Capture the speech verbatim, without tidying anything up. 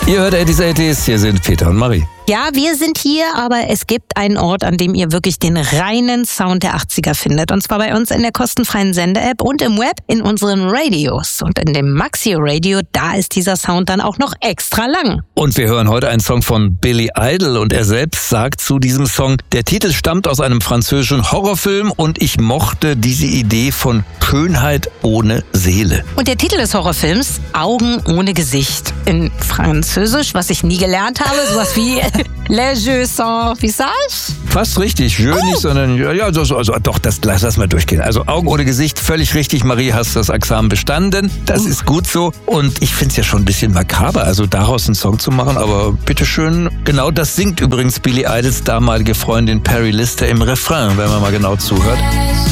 Ihr hört achtzig achtzig, hier sind Peter und Marie. Ja, wir sind hier, aber es gibt einen Ort, an dem ihr wirklich den reinen Sound der achtziger findet. Und zwar bei uns in der kostenfreien Sende-App und im Web in unseren Radios. Und in dem Maxi-Radio, da ist dieser Sound dann auch noch extra lang. Und wir hören heute einen Song von Billy Idol und er selbst sagt zu diesem Song, der Titel stammt aus einem französischen Horrorfilm und ich mochte diese Idee von Schönheit ohne Seele. Und der Titel des Horrorfilms, Augen ohne Gesicht. In Französisch, was ich nie gelernt habe, sowas wie Les yeux sans visage. Fast richtig, jeu Oh. nicht, sondern ja, also, also doch, das lass das mal durchgehen. Also Augen ohne Gesicht, völlig richtig. Marie, hast das Examen bestanden. Das ist gut so. Und ich finde es ja schon ein bisschen makaber, also daraus einen Song zu machen. Aber bitteschön, genau das singt übrigens Billy Idols damalige Freundin Perry Lister im Refrain, wenn man mal genau zuhört.